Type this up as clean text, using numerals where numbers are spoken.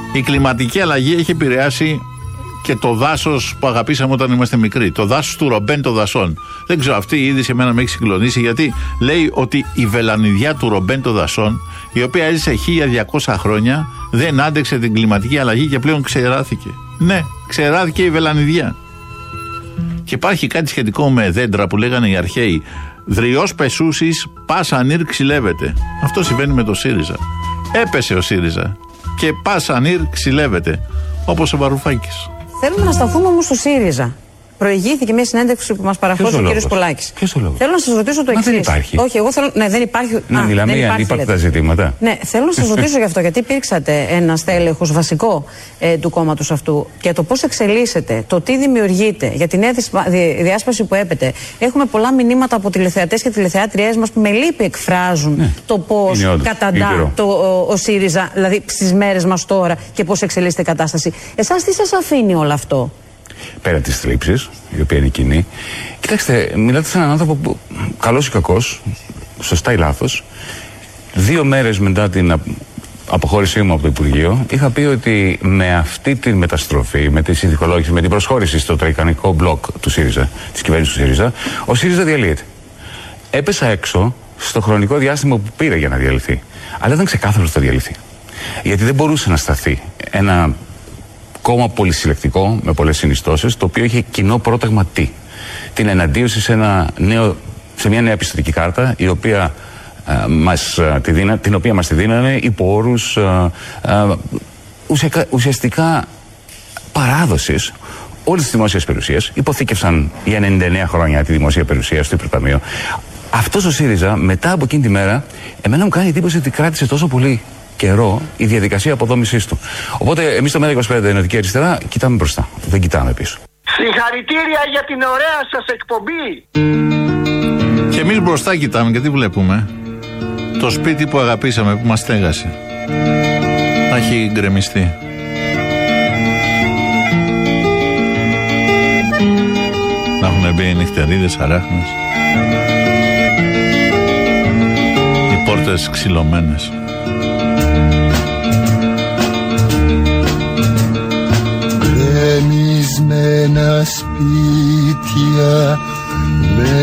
Η κλιματική αλλαγή έχει επηρεάσει και το δάσος που αγαπήσαμε όταν είμαστε μικροί. Το δάσος του Ρομπέν των δασών. Δεν ξέρω, αυτή η είδηση εμένα με έχει συγκλονίσει, γιατί λέει ότι η βελανιδιά του Ρομπέν των δασών, η οποία έζησε 1200 χρόνια, δεν άντεξε την κλιματική αλλαγή και πλέον ξεράθηκε. Ναι, ξεράθηκε η βελανιδιά. Και υπάρχει κάτι σχετικό με δέντρα που λέγανε οι αρχαίοι. Δριός πεσούσης, πάσα ανήρ ξυλεύεται. Αυτό συμβαίνει με το ΣΥΡΙΖΑ. Έπεσε ο ΣΥΡΙΖΑ και πάσα ανήρ ξυλεύεται. Όπως ο Βαρουφάκης. Θέλουμε να σταθούμε όμως στο ΣΥΡΙΖΑ. Προηγήθηκε μια συνέντευξη που μας παραχώρησε ο κ. Πολάκης. Θέλω να σας ρωτήσω το εξής. Δεν υπάρχει. Όχι, εγώ θέλω. Ναι, δεν υπάρχει. Να μιλάμε για ανύπαρκτα ζητήματα. Ναι, θέλω να σας ρωτήσω γι' αυτό, γιατί υπήρξατε ένας τέλεχος βασικό του κόμματος αυτού, και το πώς εξελίσσεται, το τι δημιουργείται, για την νέα διάσπαση που έπεται. Έχουμε πολλά μηνύματα από τηλεθεατές και τηλεθεάτριές μας που με λύπη εκφράζουν το πώς καταντά ο ΣΥΡΙΖΑ, δηλαδή στις μέρες μας τώρα, και πώς εξελίσσεται η κατάσταση. Εσάς τι σας αφήνει όλο αυτό? Πέρα της θλίψης, η οποία είναι κοινή. Κοιτάξτε, μιλάτε σε έναν άνθρωπο που, καλός ή κακός, σωστά ή λάθος, 2 μέρες μετά την αποχώρησή μου από το Υπουργείο, είχα πει ότι με αυτή τη μεταστροφή, με τη συνθηκολόγηση, με την προσχώρηση στο τραϊκανικό μπλοκ του ΣΥΡΙΖΑ, της κυβέρνησης του ΣΥΡΙΖΑ, ο ΣΥΡΙΖΑ διαλύεται. Έπεσα έξω στο χρονικό διάστημα που πήρε για να διαλυθεί. Αλλά ήταν ξεκάθαρο ότι θα διαλυθεί. Γιατί δεν μπορούσε να σταθεί ένα κόμμα πολυσυλλεκτικό, με πολλές συνιστώσεις, το οποίο είχε κοινό πρόταγμα τι? Την εναντίωση σε μια νέα πιστωτική κάρτα, η οποία την οποία μας τη δίνανε υπό όρους ουσιαστικά παράδοσης όλης της δημόσιας περιουσίας. Υποθήκευσαν για 99 χρόνια τη δημόσια περιουσία στο Υπουργείο. Αυτός ο ΣΥΡΙΖΑ, μετά από εκείνη τη μέρα, εμένα μου κάνει εντύπωση ότι κράτησε τόσο πολύ καιρό η διαδικασία αποδόμησής του. Οπότε εμείς στο ΜΕΡΑ25 Ενωτική Αριστερά κοιτάμε μπροστά, δεν κοιτάμε πίσω. Συγχαρητήρια για την ωραία σας εκπομπή. Και εμείς μπροστά κοιτάμε, γιατί βλέπουμε το σπίτι που αγαπήσαμε, που μας στέγασε, να έχει γκρεμιστεί. Να έχουν μπει οι νυχτερίδες, αράχνες, οι πόρτες ξυλωμένες. Γκρεμισμένα σπίτια